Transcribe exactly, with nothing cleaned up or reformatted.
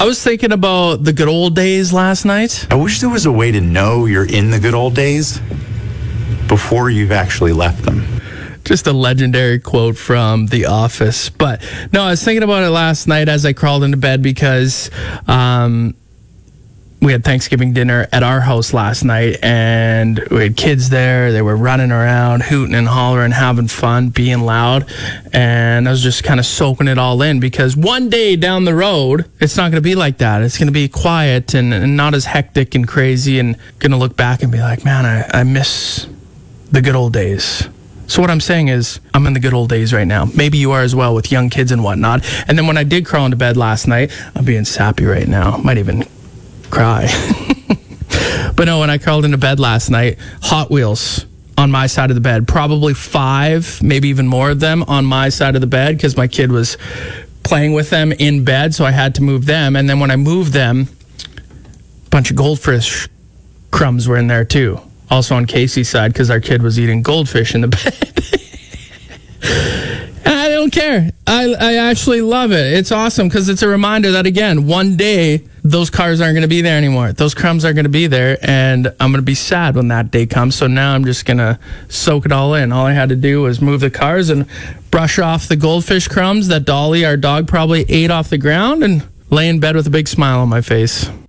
I was thinking about the good old days last night. I wish there was a way to know you're in the good old days before you've actually left them. Just a legendary quote from The Office. But no, I was thinking about it last night as I crawled into bed because um, we had Thanksgiving dinner at our house last night, and we had kids there. They were running around, hooting and hollering, having fun, being loud. And I was just kind of soaking it all in because one day down the road, it's not going to be like that. It's going to be quiet and, and not as hectic and crazy, and going to look back and be like, man, I, I miss the good old days. So what I'm saying is, I'm in the good old days right now. Maybe you are as well with young kids and whatnot. And then when I did crawl into bed last night, I'm being sappy right now. Might even cry. But no, when I crawled into bed last night, Hot Wheels on my side of the bed. Probably five, maybe even more of them on my side of the bed because my kid was playing with them in bed, so I had to move them. And then when I moved them, a bunch of goldfish crumbs were in there too. Also on Casey's side because our kid was eating goldfish in the bed. And I don't care. I, I actually love it. It's awesome because it's a reminder that, again, one day those cars aren't going to be there anymore. Those crumbs aren't going to be there, and I'm going to be sad when that day comes. So now I'm just going to soak it all in. All I had to do was move the cars and brush off the goldfish crumbs that Dolly, our dog, probably ate off the ground and lay in bed with a big smile on my face.